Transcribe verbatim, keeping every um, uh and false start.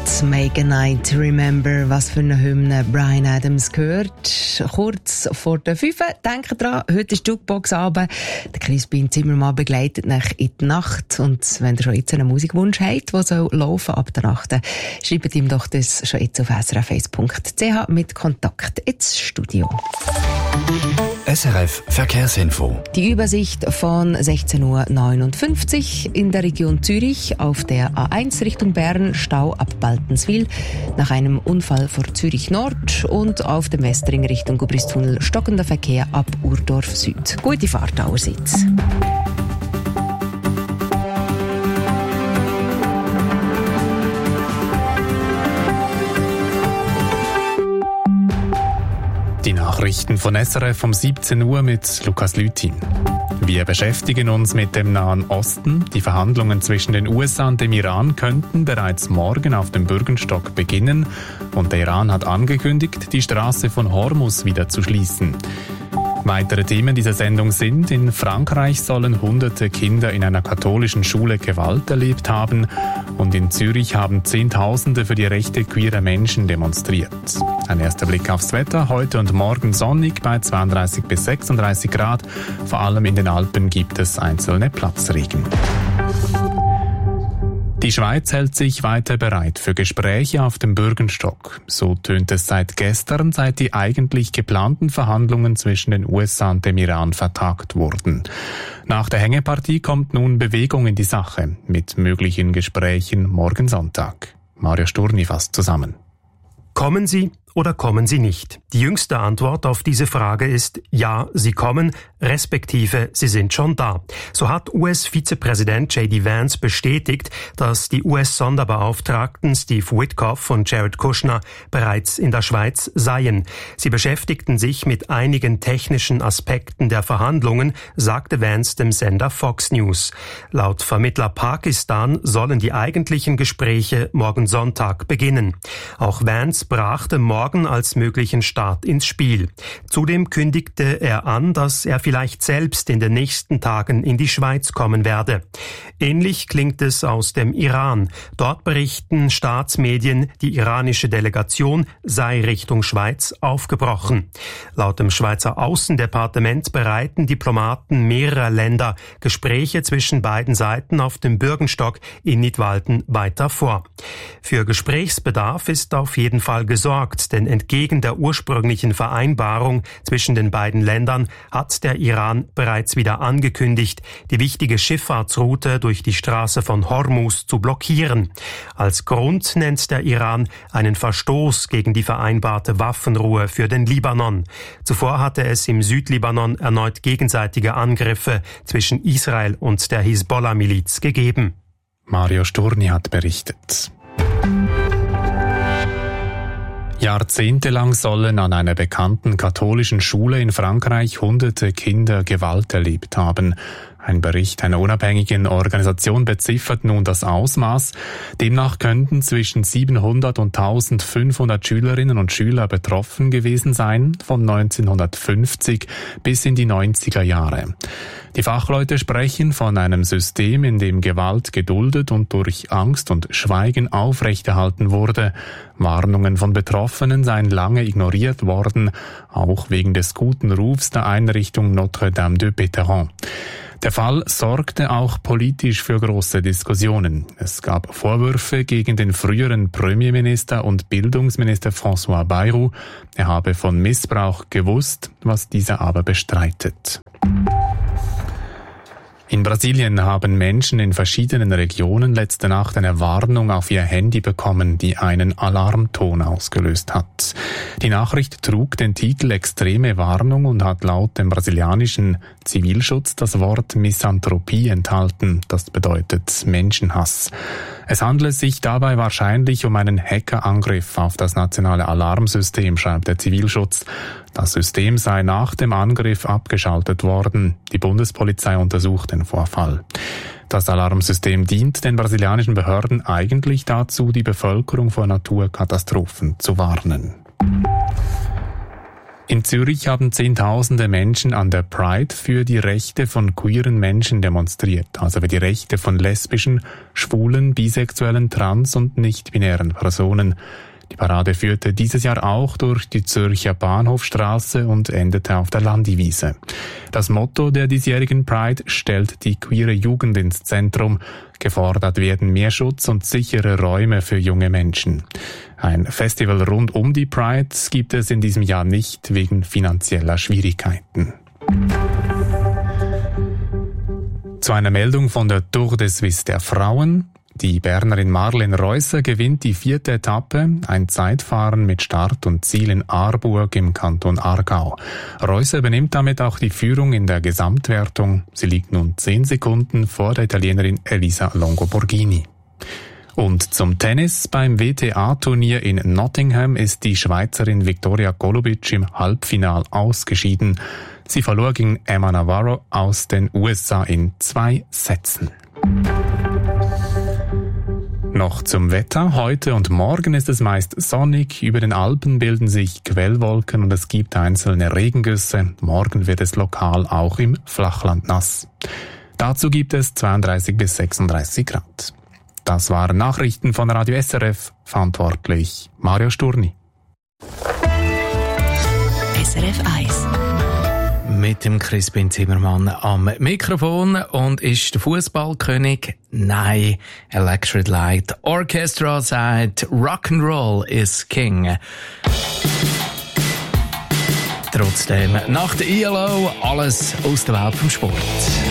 Make a Night to Remember. Was für eine Hymne Bryan Adams gehört. Kurz vor der fünf. Denkt dran, heute ist Jukebox-Abend. Der Crispin Zimmermann begleitet euch in die Nacht. Und wenn ihr schon jetzt einen Musikwunsch habt, der soll laufen ab der Nacht, schreibt ihm doch das schon jetzt auf s r f eins punkt c h mit Kontakt ins Studio. S R F Verkehrsinfo. Die Übersicht von sechzehn Uhr neunundfünfzig in der Region Zürich auf der A eins Richtung Bern, Stau ab Baltenswil nach einem Unfall vor Zürich Nord und auf dem Westring Richtung Gubristunnel stockender Verkehr ab Urdorf Süd. Gute Fahrt allerseits. Die Nachrichten von S R F um siebzehn Uhr mit Lukas Lüthin. Wir beschäftigen uns mit dem Nahen Osten. Die Verhandlungen zwischen den U S A und dem Iran könnten bereits morgen auf dem Bürgenstock beginnen. Und der Iran hat angekündigt, die Straße von Hormuz wieder zu schließen. Weitere Themen dieser Sendung sind: In Frankreich sollen hunderte Kinder in einer katholischen Schule Gewalt erlebt haben und in Zürich haben Zehntausende für die Rechte queerer Menschen demonstriert. Ein erster Blick aufs Wetter: Heute und morgen sonnig bei zweiunddreißig bis sechsunddreißig Grad. Vor allem in den Alpen gibt es einzelne Platzregen. Die Schweiz hält sich weiter bereit für Gespräche auf dem Bürgenstock. So tönt es seit gestern, seit die eigentlich geplanten Verhandlungen zwischen den U S A und dem Iran vertagt wurden. Nach der Hängepartie kommt nun Bewegung in die Sache, mit möglichen Gesprächen morgen Sonntag. Mario Sturni fasst zusammen. Kommen Sie oder kommen Sie nicht? Die jüngste Antwort auf diese Frage ist ja, Sie kommen, respektive Sie sind schon da. So hat U S-Vizepräsident J D Vance bestätigt, dass die U S-Sonderbeauftragten Steve Witkoff und Jared Kushner bereits in der Schweiz seien. Sie beschäftigten sich mit einigen technischen Aspekten der Verhandlungen, sagte Vance dem Sender Fox News. Laut Vermittler Pakistan sollen die eigentlichen Gespräche morgen Sonntag beginnen. Auch Vance brachte morgen als möglichen Start ins Spiel. Zudem kündigte er an, dass er vielleicht selbst in den nächsten Tagen in die Schweiz kommen werde. Ähnlich klingt es aus dem Iran. Dort berichten Staatsmedien, die iranische Delegation sei Richtung Schweiz aufgebrochen. Laut dem Schweizer Außendepartement bereiten Diplomaten mehrerer Länder Gespräche zwischen beiden Seiten auf dem Bürgenstock in Nidwalden weiter vor. Für Gesprächsbedarf ist auf jeden Fall gesorgt, denn entgegen der ursprünglichen Vereinbarung zwischen den beiden Ländern hat der Iran bereits wieder angekündigt, die wichtige Schifffahrtsroute durch die Straße von Hormuz zu blockieren. Als Grund nennt der Iran einen Verstoß gegen die vereinbarte Waffenruhe für den Libanon. Zuvor hatte es im Südlibanon erneut gegenseitige Angriffe zwischen Israel und der Hisbollah-Miliz gegeben. Mario Sturni hat berichtet. Jahrzehntelang sollen an einer bekannten katholischen Schule in Frankreich hunderte Kinder Gewalt erlebt haben. Ein Bericht einer unabhängigen Organisation beziffert nun das Ausmaß. Demnach könnten zwischen siebenhundert und eintausendfünfhundert Schülerinnen und Schüler betroffen gewesen sein, von neunzehnhundertfünfzig bis in die neunziger Jahre. Die Fachleute sprechen von einem System, in dem Gewalt geduldet und durch Angst und Schweigen aufrechterhalten wurde. Warnungen von Betroffenen seien lange ignoriert worden, auch wegen des guten Rufs der Einrichtung Notre-Dame de Bétherin. Der Fall sorgte auch politisch für große Diskussionen. Es gab Vorwürfe gegen den früheren Premierminister und Bildungsminister François Bayrou. Er habe von Missbrauch gewusst, was dieser aber bestreitet. In Brasilien haben Menschen in verschiedenen Regionen letzte Nacht eine Warnung auf ihr Handy bekommen, die einen Alarmton ausgelöst hat. Die Nachricht trug den Titel Extreme Warnung und hat laut dem brasilianischen Zivilschutz das Wort Misanthropie enthalten. Das bedeutet Menschenhass. Es handle sich dabei wahrscheinlich um einen Hackerangriff auf das nationale Alarmsystem, schreibt der Zivilschutz. Das System sei nach dem Angriff abgeschaltet worden. Die Bundespolizei untersucht den Vorfall. Das Alarmsystem dient den brasilianischen Behörden eigentlich dazu, die Bevölkerung vor Naturkatastrophen zu warnen. In Zürich haben Zehntausende Menschen an der Pride für die Rechte von queeren Menschen demonstriert, also für die Rechte von lesbischen, schwulen, bisexuellen, trans- und nicht-binären Personen. Die Parade führte dieses Jahr auch durch die Zürcher Bahnhofstrasse und endete auf der Landiwiese. Das Motto der diesjährigen Pride stellt die queere Jugend ins Zentrum. Gefordert werden mehr Schutz und sichere Räume für junge Menschen. Ein Festival rund um die Pride gibt es in diesem Jahr nicht wegen finanzieller Schwierigkeiten. Zu einer Meldung von der Tour de Suisse der Frauen. Die Bernerin Marlene Reusser gewinnt die vierte Etappe, ein Zeitfahren mit Start und Ziel in Aarburg im Kanton Aargau. Reusser übernimmt damit auch die Führung in der Gesamtwertung. Sie liegt nun zehn Sekunden vor der Italienerin Elisa Longo-Borghini. Und zum Tennis. Beim W T A-Turnier in Nottingham ist die Schweizerin Viktoria Golubic im Halbfinal ausgeschieden. Sie verlor gegen Emma Navarro aus den U S A in zwei Sätzen. Noch zum Wetter. Heute und morgen ist es meist sonnig. Über den Alpen bilden sich Quellwolken und es gibt einzelne Regengüsse. Morgen wird es lokal auch im Flachland nass. Dazu gibt es zweiunddreißig bis sechsunddreißig Grad. Das waren Nachrichten von Radio S R F. Verantwortlich Mario Sturni. S R F eins. Mit dem Crispin Zimmermann am Mikrofon. Und ist der Fußballkönig? Nein, Electric Light Orchestra sagt Rock'n'Roll is King. Trotzdem, nach der I L O alles aus der Welt vom Sport.